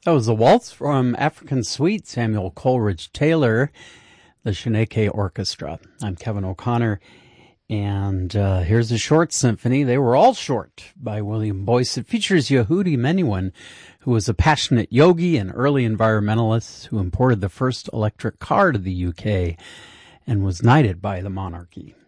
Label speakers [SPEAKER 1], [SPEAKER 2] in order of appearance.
[SPEAKER 1] That was a waltz from African Suite, Samuel Coleridge Taylor, the Shaneke Orchestra. I'm Kevin O'Connor, and here's a short symphony. They were all short, by William Boyce. It features Yehudi Menuhin, who was a passionate yogi and early environmentalist who imported the first electric car to the UK and was knighted by the monarchy.